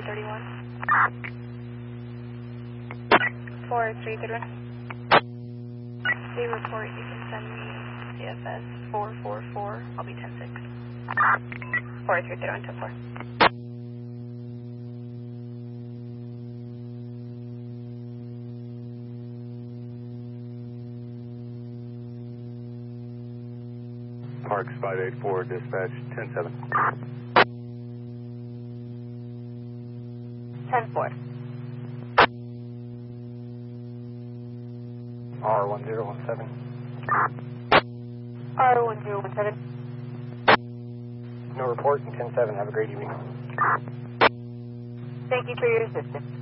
4331. 4331. The report, you can send me CFS 444. I'll be 10-6. 4331 to 4. Parks 584, dispatch 10-7. 10-4. R1017. R1017. No report and 10-7. Have a great evening. Thank you for your assistance.